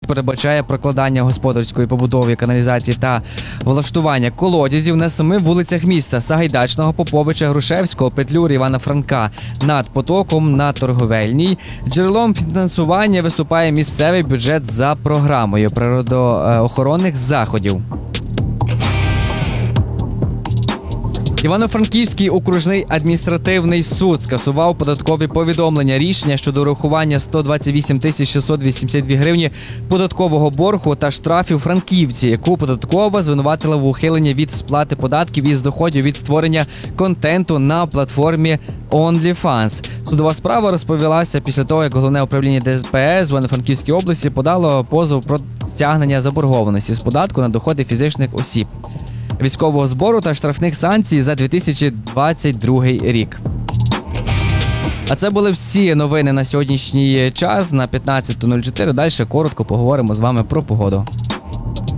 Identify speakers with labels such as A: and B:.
A: передбачає прокладання господарської, побудови, каналізації та влаштування колодязів на 7 вулицях міста: Сагайдачного, Поповича, Грушевського, Петлюри, Івана Франка, над потоком на Торговельній. Джерелом фінансування виступає місцевий бюджет за програмою природоохоронних заходів. Івано-Франківський окружний адміністративний суд скасував податкові повідомлення. Рішення щодо урахування 128 682 гривні податкового боргу та штрафів франківці, яку податкова звинуватила в ухиленні від сплати податків із доходів від створення контенту на платформі OnlyFans. Судова справа розповілася після того, як Головне управління ДПС в Івано-Франківській області подало позов про стягнення заборгованості з податку на доходи фізичних осіб, військового збору та штрафних санкцій за 2022 рік. А це були всі новини на сьогоднішній час на 15:04. Далі коротко поговоримо з вами про погоду.